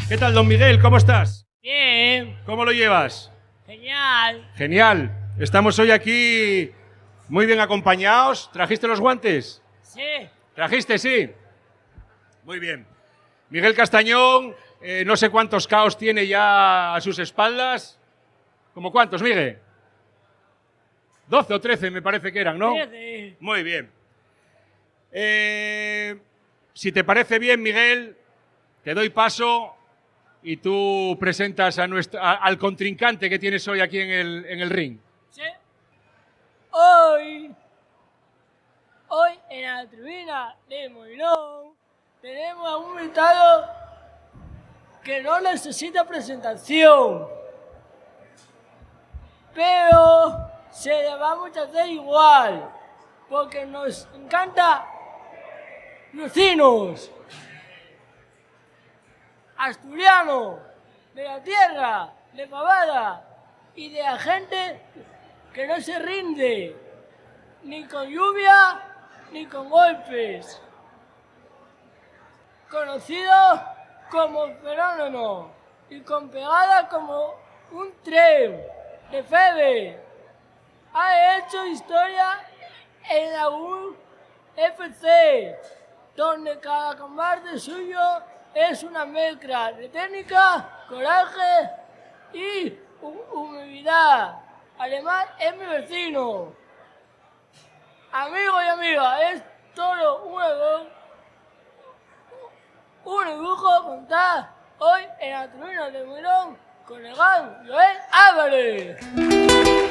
¿Qué tal, don Miguel? ¿Cómo estás? Bien. ¿Cómo lo llevas? Genial. Genial. Estamos hoy aquí muy bien acompañados. ¿Trajiste los guantes? Sí. ¿Trajiste, sí? Muy bien. Miguel Castañón, no sé cuántos caos tiene ya a sus espaldas. ¿Cómo cuántos, Miguel? 12 o 13 me parece que eran, ¿no? 13. Muy bien. Si te parece bien, Miguel, te doy paso y tú presentas al contrincante que tienes hoy aquí en el ring. Sí. Hoy en la tribuna de Molinón tenemos a un invitado que no necesita presentación, pero se le vamos a hacer igual, porque nos encanta lucinos, asturianos, de la tierra, de Pavada y de la gente que no se rinde, ni con lluvia ni con golpes. Conocido como fenómeno y con pegada como un tren de Febe. Ha hecho historia en la UFC, donde cada combate suyo es una mezcla de técnica, coraje y humildad. Además, es mi vecino. Amigos y amigas, es todo un dibujo contar hoy en la tribuna de Molinón con el gran Joel Álvarez.